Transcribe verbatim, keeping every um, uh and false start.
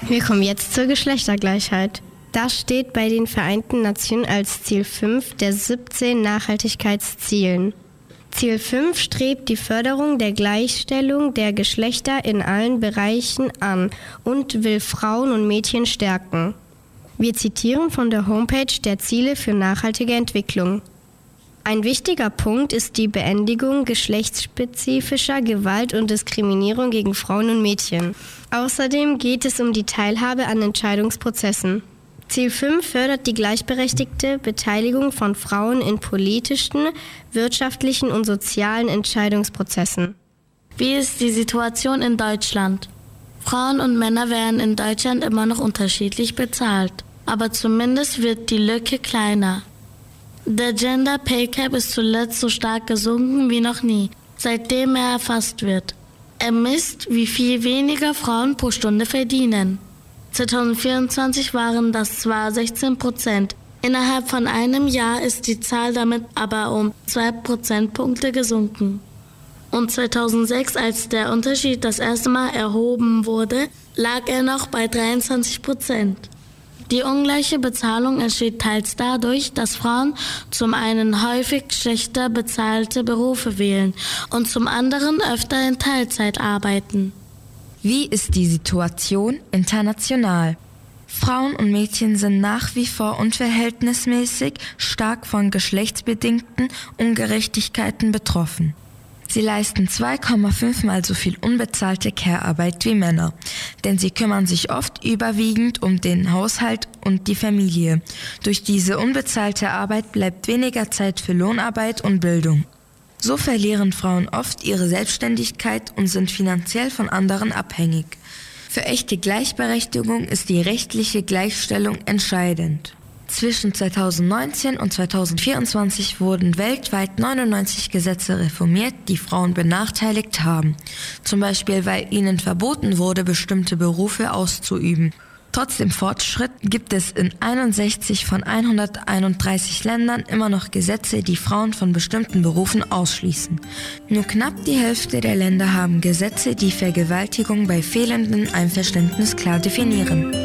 Wir kommen jetzt zur Geschlechtergleichheit. Das steht bei den Vereinten Nationen als Ziel fünf der siebzehn Nachhaltigkeitszielen. Ziel fünf strebt die Förderung der Gleichstellung der Geschlechter in allen Bereichen an und will Frauen und Mädchen stärken. Wir zitieren von der Homepage der Ziele für nachhaltige Entwicklung. Ein wichtiger Punkt ist die Beendigung geschlechtsspezifischer Gewalt und Diskriminierung gegen Frauen und Mädchen. Außerdem geht es um die Teilhabe an Entscheidungsprozessen. Ziel fünf fördert die gleichberechtigte Beteiligung von Frauen in politischen, wirtschaftlichen und sozialen Entscheidungsprozessen. Wie ist die Situation in Deutschland? Frauen und Männer werden in Deutschland immer noch unterschiedlich bezahlt, aber zumindest wird die Lücke kleiner. Der Gender Pay Gap ist zuletzt so stark gesunken wie noch nie, seitdem er erfasst wird. Er misst, wie viel weniger Frauen pro Stunde verdienen. zwanzig vierundzwanzig waren das zwar sechzehn Prozent, innerhalb von einem Jahr ist die Zahl damit aber um zwei Prozentpunkte gesunken. Und zweitausendsechs, als der Unterschied das erste Mal erhoben wurde, lag er noch bei dreiundzwanzig Prozent. Die ungleiche Bezahlung entsteht teils dadurch, dass Frauen zum einen häufig schlechter bezahlte Berufe wählen und zum anderen öfter in Teilzeit arbeiten. Wie ist die Situation international? Frauen und Mädchen sind nach wie vor unverhältnismäßig stark von geschlechtsbedingten Ungerechtigkeiten betroffen. Sie leisten zwei Komma fünf Mal so viel unbezahlte Care-Arbeit wie Männer, denn sie kümmern sich oft überwiegend um den Haushalt und die Familie. Durch diese unbezahlte Arbeit bleibt weniger Zeit für Lohnarbeit und Bildung. So verlieren Frauen oft ihre Selbstständigkeit und sind finanziell von anderen abhängig. Für echte Gleichberechtigung ist die rechtliche Gleichstellung entscheidend. Zwischen zweitausendneunzehn und zweitausendvierundzwanzig wurden weltweit neunundneunzig Gesetze reformiert, die Frauen benachteiligt haben. Zum Beispiel, weil ihnen verboten wurde, bestimmte Berufe auszuüben. Trotz dem Fortschritt gibt es in einundsechzig von hunderteinunddreißig Ländern immer noch Gesetze, die Frauen von bestimmten Berufen ausschließen. Nur knapp die Hälfte der Länder haben Gesetze, die Vergewaltigung bei fehlendem Einverständnis klar definieren.